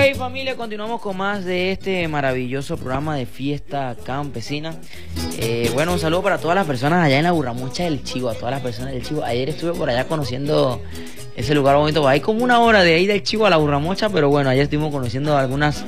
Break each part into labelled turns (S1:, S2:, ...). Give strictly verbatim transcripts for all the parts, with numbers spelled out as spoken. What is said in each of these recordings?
S1: familia, continuamos con más de este maravilloso programa de fiesta campesina. Eh, bueno, un saludo para todas las personas allá en la Burramocha del Chivo, a todas las personas del Chivo. Ayer estuve por allá conociendo ese lugar bonito. Hay como una hora de ahí del Chivo a la Burramocha, pero bueno, ayer estuvimos conociendo algunas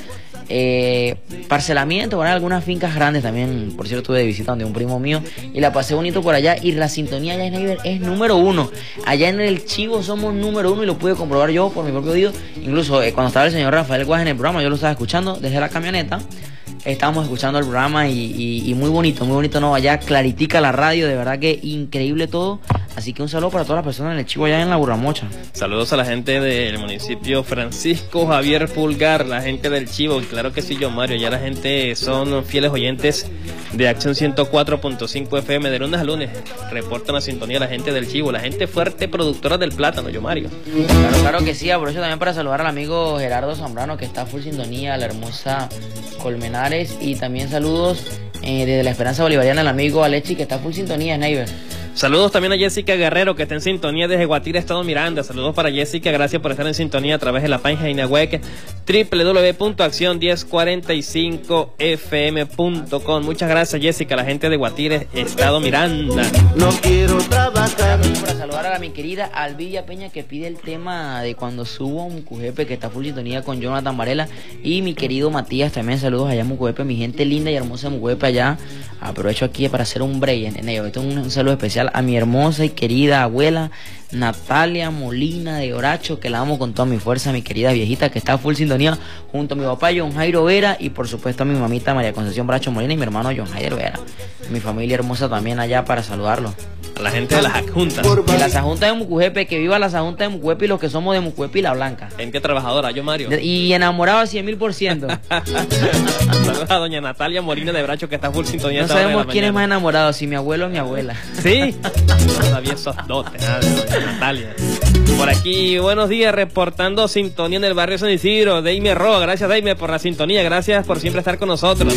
S1: eh, parcelamientos, bueno, algunas fincas grandes también. Por cierto, estuve de visita donde un primo mío y la pasé bonito por allá. Y la sintonía allá en Neighbor es número uno. Allá en el Chivo somos número uno y lo pude comprobar yo por mi propio oído. Incluso eh, cuando estaba el señor Rafael Guas en el programa, yo lo estaba escuchando desde la camioneta. Estábamos escuchando el programa y, y, y muy bonito, muy bonito, ¿no? Allá claritica la radio, de verdad que increíble todo. Así que un saludo para todas las personas en el Chivo allá en la Burramocha.
S2: Saludos a la gente del municipio Francisco Javier Pulgar, la gente del Chivo. Claro que sí, yo Mario, ya la gente son fieles oyentes de Acción ciento cuatro punto cinco F M. De lunes a lunes reportan la sintonía la gente del Chivo, la gente fuerte productora del plátano, yo Mario.
S1: Claro, claro que sí, aprovecho también para saludar al amigo Gerardo Zambrano, que está full sintonía, la hermosa Colmenares, y también saludos eh, desde la Esperanza Bolivariana al amigo Alechi, que está full sintonía, Neighbor.
S2: Saludos también a Jessica Guerrero, que está en sintonía desde Guatire, Estado Miranda. Saludos para Jessica, gracias por estar en sintonía a través de la página web doble u doble u doble u punto acción diez cuarenta y cinco f m punto com. Muchas gracias, Jessica, la gente de Guatire, Estado Miranda.
S3: No quiero trabajar.
S1: Para saludar a mi querida Alvilla Peña, que pide el tema de cuando subo a Mucujepe, que está full sintonía con Jonathan Varela. Y mi querido Matías, también saludos allá a Mucujepe, mi gente linda y hermosa de Mucujepe allá. Aprovecho aquí para hacer un break en ello. Esto es un, un saludo especial a mi hermosa y querida abuela Natalia Molina de Oracho, que la amo con toda mi fuerza, mi querida viejita, que está full sintonía, junto a mi papá John Jairo Vera y por supuesto a mi mamita María Concepción Bracho Molina y mi hermano John Jairo Vera. Mi familia hermosa también allá para saludarlo.
S2: A la gente de las adjuntas.
S1: De las adjuntas de Mucujepe, que viva las adjuntas de Mucujepe y los que somos de Mucujepe y La Blanca.
S2: Gente trabajadora, yo Mario.
S1: De, y enamorado a cien mil por ciento.
S2: Saludos a doña Natalia Molina de Bracho, que está full sintonía.
S1: No sabemos quién es más enamorado, si mi abuelo o mi abuela.
S2: Sí, no sabía esos dotes, nada de doña Natalia. Por aquí, buenos días, reportando sintonía en el barrio San Isidro. Deime Roa, gracias Deime por la sintonía, gracias por siempre estar con nosotros.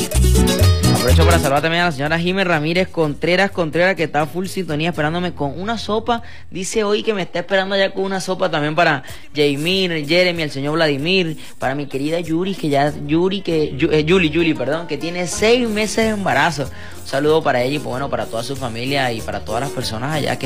S1: Aprovecho para saludar también a la señora Jiménez Ramírez Contreras Contreras, que está full sintonía esperándome con una sopa. Dice hoy que me está esperando allá con una sopa también para Jaimir, Jeremy, el señor Vladimir, para mi querida Yuri, que ya, Yuri, que, eh, Yuli, Yuli, perdón, que tiene seis meses de embarazo. Un saludo para ella y pues, bueno, para toda su familia y para todas las personas allá que